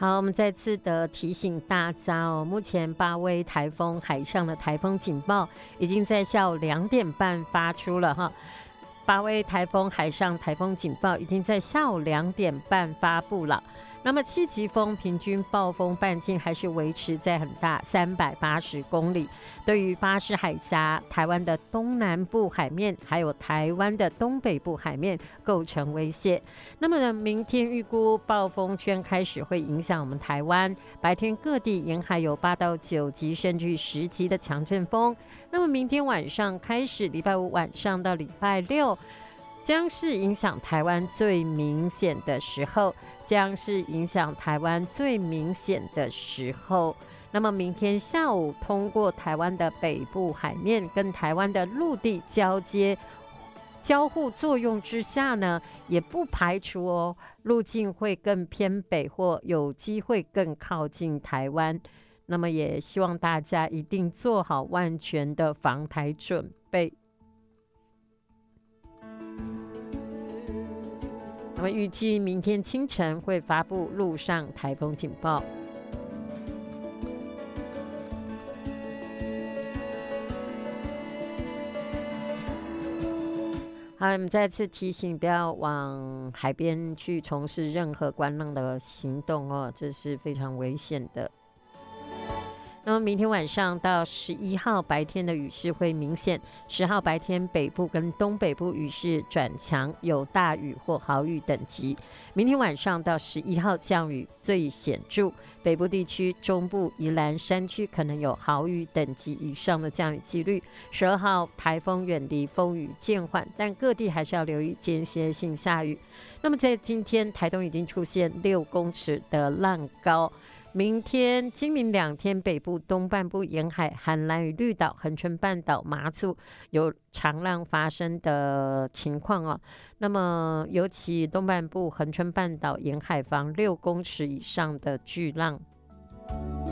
好，我们再次的提醒大家哦，目前8威台风海上的台风警报已经在下午2点半发出了哈。8威台风海上台风警报已经在下午2点半发布了。那么7级风平均暴风半径还是维持在很大380公里，对于巴士海峡、台湾的东南部海面还有台湾的东北部海面构成威胁。那么呢，明天预估暴风圈开始会影响我们台湾，白天各地沿海有8到9级甚至10级的强阵风。那么明天晚上开始，礼拜5晚上到礼拜6将是影响台湾最明显的时候，那么明天下午通过台湾的北部海面跟台湾的陆地交互作用之下呢，也不排除哦，路径会更偏北或有机会更靠近台湾。那么也希望大家一定做好万全的防台准备。那么预计明天清晨会发布陆上台风警报。好，我们再次提醒，不要往海边去从事任何观浪的行动哦，这是非常危险的。那么明天晚上到11号白天的雨势会明显，10号白天北部跟东北部雨势转强，有大雨或豪雨等级。明天晚上到11号降雨最显著，北部地区、中部、宜兰山区可能有豪雨等级以上的降雨几率。12号台风远离，风雨渐缓，但各地还是要留意间歇性下雨。那么在今天，台东已经出现6公尺的浪高。明天、今明2天，北部东半部沿海、韩兰屿绿岛、恒春半岛、马祖有长浪发生的情况哦。那么，尤其东半部恒春半岛沿海防6公尺以上的巨浪。